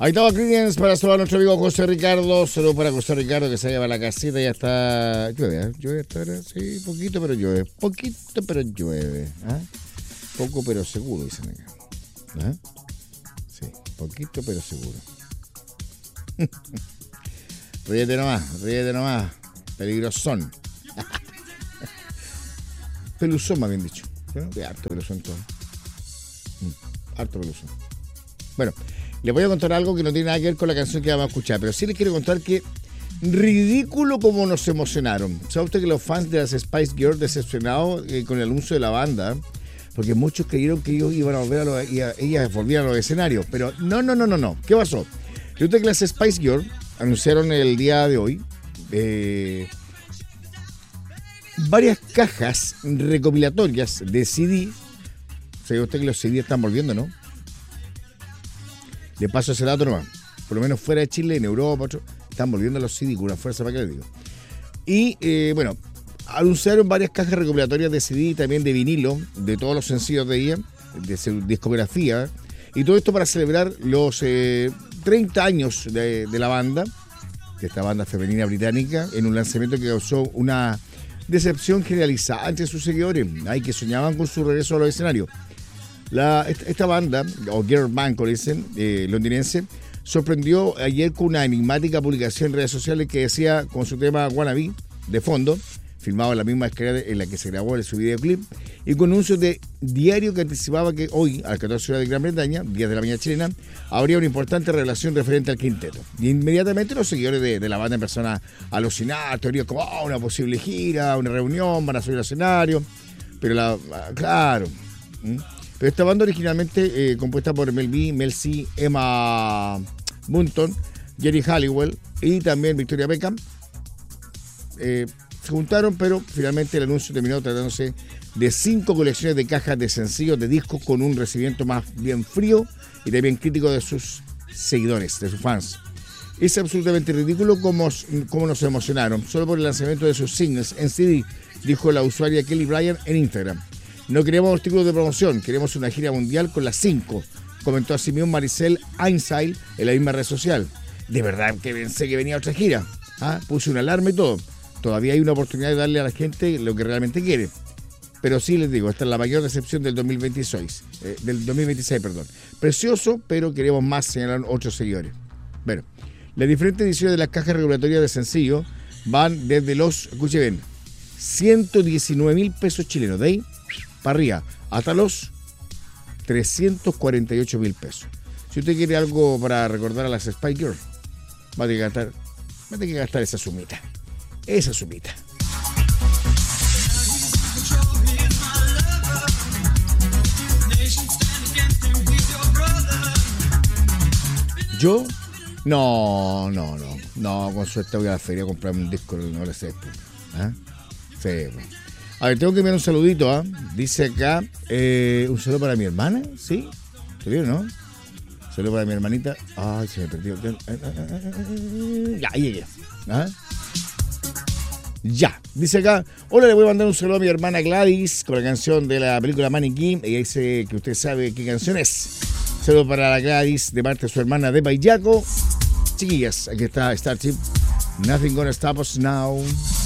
Ahí estaba Creedence para saludar a nuestro amigo José Ricardo. Saludos para José Ricardo que se lleva a la casita. Ya está. Llueve hasta ahora. Sí, poquito pero llueve. Poquito pero llueve. ¿Ah? Poco pero seguro, dicen acá. ¿Ah? Sí, poquito pero seguro. Ríete nomás. Peligrosón. Peluzón, más bien dicho. ¿No? De harto peluzón todo. Harto peluzón. Bueno, les voy a contar algo que no tiene nada que ver con la canción que vamos a escuchar, pero sí les quiero contar que ridículo como nos emocionaron. ¿Sabe usted que los fans de las Spice Girls decepcionados con el anuncio de la banda? Porque muchos creyeron que ellos iban a volver ellas volvían a los escenarios, pero no. ¿Qué pasó? Resulta que las Spice Girls anunciaron el día de hoy varias cajas recopilatorias de CD. ¿Sabe usted que los CD están volviendo, no? Le paso ese dato nomás. Por lo menos fuera de Chile, en Europa, están volviendo los CD con una fuerza, para que les digo. Y bueno, anunciaron varias cajas recopilatorias de CD y también de vinilo, de todos los sencillos de ella, de su discografía. Y todo esto para celebrar los 30 años de la banda, de esta banda femenina británica, en un lanzamiento que causó una decepción generalizada entre sus seguidores, que soñaban con su regreso a los escenarios. Esta banda, o girl band, como dicen, londinense, sorprendió ayer con una enigmática publicación en redes sociales que decía, con su tema Wannabe de fondo, filmado en la misma escalera en la que se grabó su videoclip, y con anuncios de diario que anticipaba que hoy, a las 14 horas de Gran Bretaña, 10 de la mañana chilena, habría una importante revelación referente al quinteto. Y inmediatamente los seguidores de la banda empezaron a alucinar, teorías como una posible gira, una reunión, van a subir al escenario, pero claro. Pero esta banda originalmente compuesta por Mel B, Mel C, Emma Bunton, Jerry Halliwell y también Victoria Beckham, se juntaron, pero finalmente el anuncio terminó tratándose de 5 colecciones de cajas de sencillos de discos con un recibimiento más bien frío y también crítico de sus seguidores, de sus fans. Es absolutamente ridículo cómo nos emocionaron solo por el lanzamiento de sus singles en CD, dijo la usuaria Kelly Bryan en Instagram. No queremos artículos de promoción, queremos una gira mundial con las 5, comentó asimismo Maricel Ainsile en la misma red social. De verdad que pensé que venía otra gira. Puse una alarma y todo. Todavía hay una oportunidad de darle a la gente lo que realmente quiere. Pero sí les digo, esta es la mayor decepción del 2026. Precioso, pero queremos más, señalaron otros seguidores. Bueno, las diferentes ediciones de las cajas regulatorias de sencillo van desde los, escuche bien, 119,000 pesos chilenos, de ahí para arriba, hasta los 348,000 pesos. Si usted quiere algo para recordar a las Spice Girls, va a tener que gastar esa sumita. ¿Yo? No, con suerte voy a la feria a comprarme un disco, no le sé. Sí, bueno. A ver, tengo que enviar un saludito, Dice acá, un saludo para mi hermana, ¿sí? ¿Te vio, no? Saludo para mi hermanita. Ay, se me perdió. Ya, llegué. Ya, dice acá, hola, le voy a mandar un saludo a mi hermana Gladys con la canción de la película Maniquí. Ella dice que usted sabe qué canción es. Saludo para la Gladys de parte de su hermana de Payaco. Chiquillas, aquí está Starship. Nothing Gonna Stop Us Now.